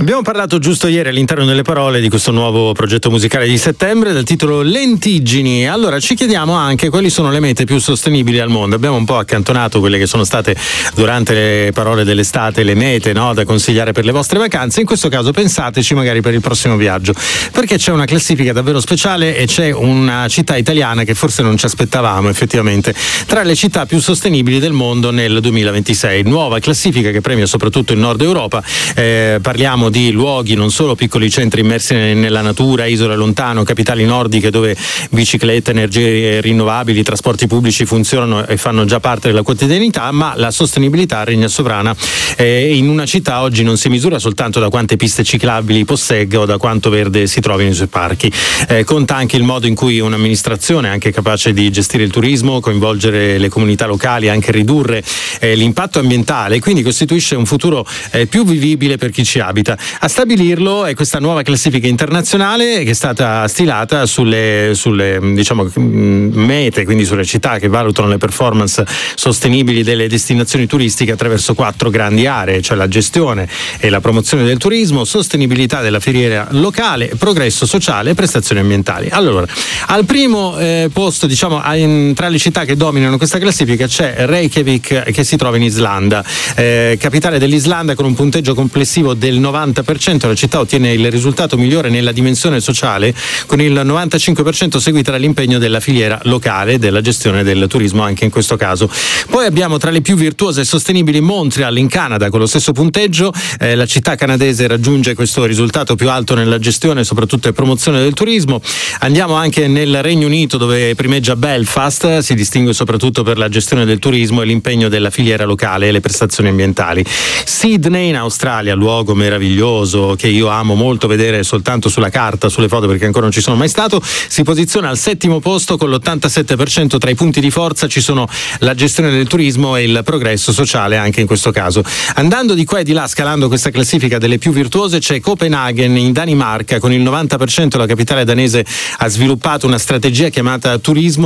Abbiamo parlato giusto ieri all'interno delle parole di questo nuovo progetto musicale di settembre dal titolo Lentiggini. Allora ci chiediamo anche quali sono le mete più sostenibili al mondo. Abbiamo un po' accantonato quelle che sono state durante le parole dell'estate, le mete, no, da consigliare per le vostre vacanze. In questo caso pensateci magari per il prossimo viaggio, perché c'è una classifica davvero speciale e c'è una città italiana che forse non ci aspettavamo effettivamente tra le città più sostenibili del mondo nel 2026. Nuova classifica che premia soprattutto il nord Europa. Parliamo di luoghi, non solo piccoli centri immersi nella natura, isole lontano, capitali nordiche dove biciclette, energie rinnovabili, trasporti pubblici funzionano e fanno già parte della quotidianità, ma la sostenibilità regna sovrana. In una città oggi non si misura soltanto da quante piste ciclabili possegga o da quanto verde si trovi nei suoi parchi. Conta anche il modo in cui un'amministrazione, anche capace di gestire il turismo, coinvolgere le comunità locali, anche ridurre l'impatto ambientale, quindi costituisce un futuro più vivibile per chi ci abita. A stabilirlo è questa nuova classifica internazionale che è stata stilata sulle diciamo mete, quindi sulle città che valutano le performance sostenibili delle destinazioni turistiche attraverso 4 grandi aree, cioè la gestione e la promozione del turismo, sostenibilità della filiera locale, progresso sociale e prestazioni ambientali. Allora, al primo posto, diciamo, tra le città che dominano questa classifica c'è Reykjavik, che si trova in Islanda, capitale dell'Islanda con un punteggio complessivo del 90%. La città ottiene il risultato migliore nella dimensione sociale con il 95%, seguita dall'impegno della filiera locale della gestione del turismo anche in questo caso. Poi abbiamo tra le più virtuose e sostenibili Montreal in Canada con lo stesso punteggio. La città canadese raggiunge questo risultato più alto nella gestione soprattutto e promozione del turismo. Andiamo anche nel Regno Unito dove primeggia Belfast, si distingue soprattutto per la gestione del turismo e l'impegno della filiera locale e le prestazioni ambientali. Sydney in Australia, luogo meraviglioso che io amo molto vedere soltanto sulla carta, sulle foto, perché ancora non ci sono mai stato, si posiziona al 7° posto con l'87%. Tra i punti di forza ci sono la gestione del turismo e il progresso sociale anche in questo caso. Andando di qua e di là, scalando questa classifica delle più virtuose, c'è Copenaghen in Danimarca con il 90%. La capitale danese ha sviluppato una strategia chiamata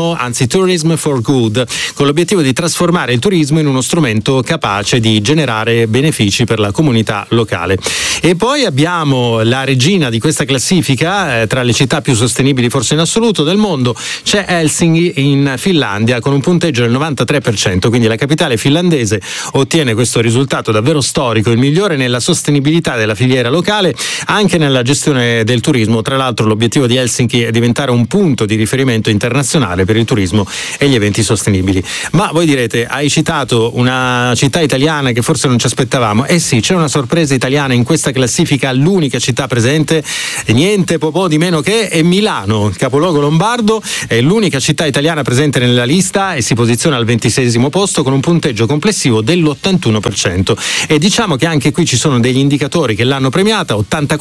Tourism for Good, con l'obiettivo di trasformare il turismo in uno strumento capace di generare benefici per la comunità locale. E poi abbiamo la regina di questa classifica, tra le città più sostenibili forse in assoluto del mondo, c'è Helsinki in Finlandia con un punteggio del 93%, quindi la capitale finlandese ottiene questo risultato davvero storico, il migliore nella sostenibilità della filiera locale, anche nella gestione del turismo. Tra l'altro l'obiettivo di Helsinki è diventare un punto di riferimento internazionale per il turismo e gli eventi sostenibili. Ma voi direte, hai citato una città italiana che forse non ci aspettavamo. Sì, c'è una sorpresa italiana in questa classifica, l'unica città presente, niente po' di meno che è Milano, il capoluogo lombardo, è l'unica città italiana presente nella lista e si posiziona al 26° posto con un punteggio complessivo dell'81%. E diciamo che anche qui ci sono degli indicatori che l'hanno premiata: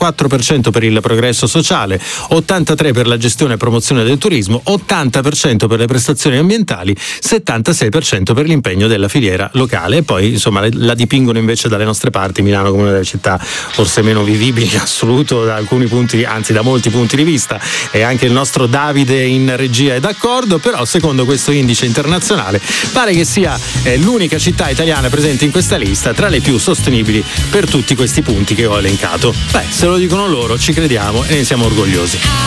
84% per il progresso sociale, 83% per la gestione e promozione del turismo, 80% per le prestazioni ambientali, 76% per l'impegno della filiera locale. E poi insomma la dipingono invece dalle nostre parti Milano come una delle città forse meno vivibili in assoluto da alcuni punti, anzi da molti punti di vista, e anche il nostro Davide in regia è d'accordo, però secondo questo indice internazionale pare che sia l'unica città italiana presente in questa lista tra le più sostenibili per tutti questi punti che ho elencato. Se lo dicono loro ci crediamo e ne siamo orgogliosi.